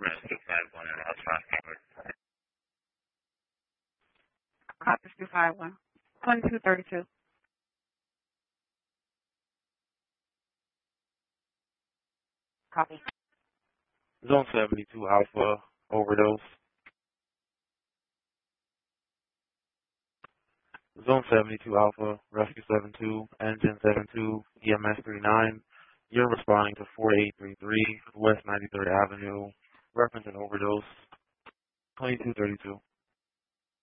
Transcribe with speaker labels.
Speaker 1: Rescue 51 and Lost 5
Speaker 2: Copy 251. 2232. Copy.
Speaker 3: Zone 72 Alpha, overdose. Zone 72 Alpha, Rescue 72, Engine 72, EMS 39. You're responding to 4833 West 93rd Avenue, reference an overdose, 2232.